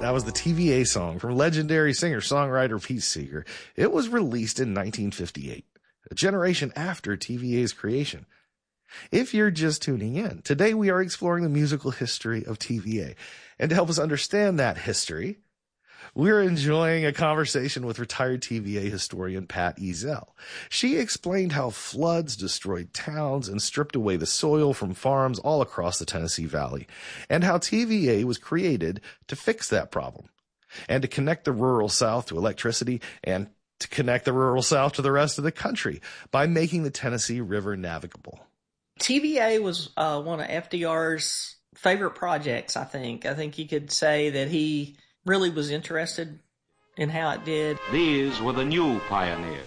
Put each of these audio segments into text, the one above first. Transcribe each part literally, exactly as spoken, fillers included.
That was the T V A song from legendary singer-songwriter Pete Seeger. It was released in nineteen fifty-eight, a generation after T V A's creation. If you're just tuning in, today we are exploring the musical history of T V A. And to help us understand that history, we're enjoying a conversation with retired T V A historian Pat Eazell. She explained how floods destroyed towns and stripped away the soil from farms all across the Tennessee Valley, and how T V A was created to fix that problem, and to connect the rural South to electricity, and to connect the rural South to the rest of the country by making the Tennessee River navigable. T V A was uh, one of F D R's favorite projects, I think. I think you could say that he really was interested in how it did. These were the new pioneers,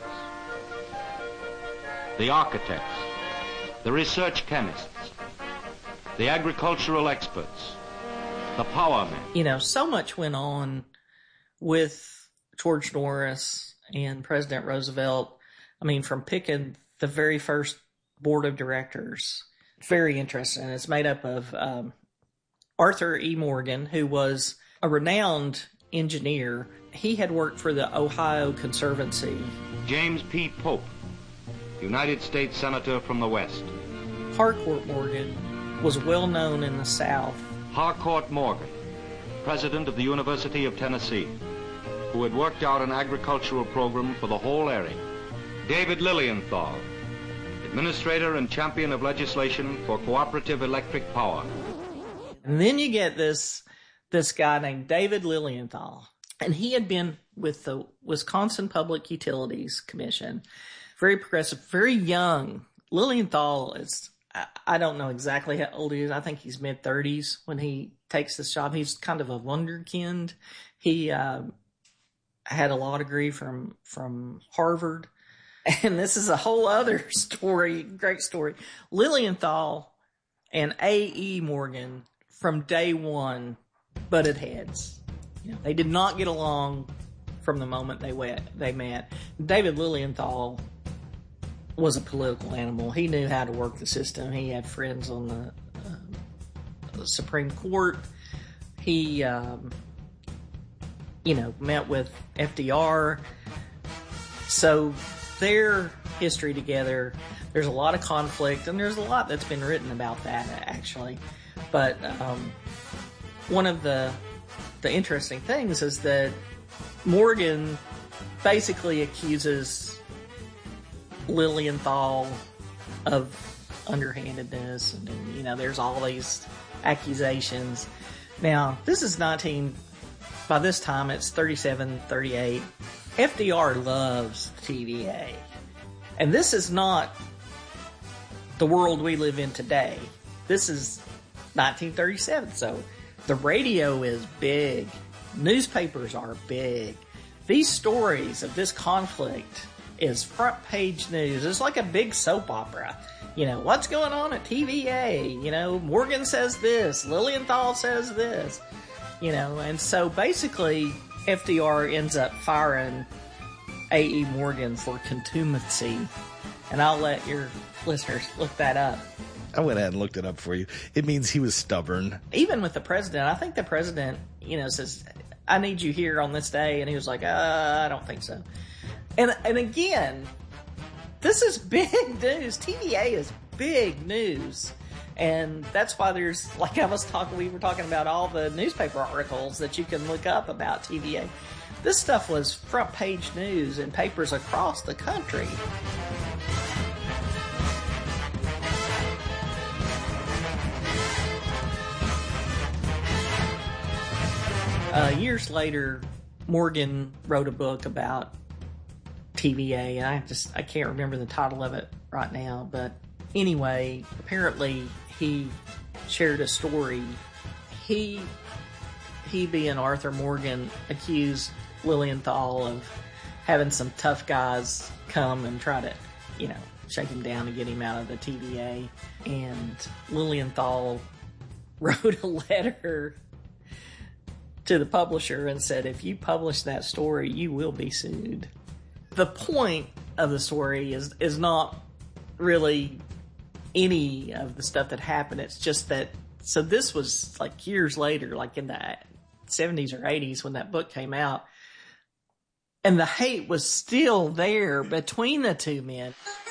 the architects, the research chemists, the agricultural experts, the power men. You know, so much went on with George Norris and President Roosevelt. I mean, from picking the very first board of directors, very interesting. It's made up of um, Arthur E. Morgan, who was a renowned engineer. He had worked for the Ohio Conservancy. James P. Pope, United States Senator from the West. Harcourt Morgan was well known in the South. Harcourt Morgan, president of the University of Tennessee, who had worked out an agricultural program for the whole area. David Lilienthal, administrator and champion of legislation for cooperative electric power. And then you get this this guy named David Lilienthal, and he had been with the Wisconsin Public Utilities Commission. Very progressive, very young. Lilienthal is, I, I don't know exactly how old he is. I think he's mid-thirties when he takes this job. He's kind of a wunderkind. He uh, had a law degree from, from Harvard. And this is a whole other story, great story. Lilienthal and A E. Morgan, from day one, butted heads. You know, they did not get along from the moment they went, they met. David Lilienthal was a political animal. He knew how to work the system. He had friends on the, uh, the Supreme Court. He, um, you know, met with F D R. So their history together, there's a lot of conflict, and there's a lot that's been written about that, actually. But um, one of the the interesting things is that Morgan basically accuses Lilienthal of underhandedness, and, and you know, there's all these accusations. Now, this is nineteen, by this time it's thirty-seven, thirty-eight. F D R loves T V A. And this is not the world we live in today. This is nineteen thirty-seven, so the radio is big. Newspapers are big. These stories of this conflict is front page news. It's like a big soap opera. You know, what's going on at T V A? You know, Morgan says this, Lilienthal says this. You know, and so basically F D R ends up firing A E. Morgan for contumacy. And I'll let your listeners look that up. I went ahead and looked it up for you. It means he was stubborn. Even with the president, I think the president, you know, says, I need you here on this day. And he was like, uh, I don't think so. And and again, this is big news. T V A is big news. And that's why there's, like I was talking, we were talking about all the newspaper articles that you can look up about T V A. This stuff was front page news in papers across the country. Uh, years later, Morgan wrote a book about T V A, and I just I can't remember the title of it right now, but anyway, apparently he shared a story. He, he being Arthur Morgan, accused Lilienthal of having some tough guys come and try to, you know, shake him down and get him out of the T V A. And Lilienthal wrote a letter to the publisher and said, if you publish that story, you will be sued. The point of the story is is not really any of the stuff that happened. It's just that, so this was like years later, like in the seventies or eighties when that book came out. And the hate was still there between the two men.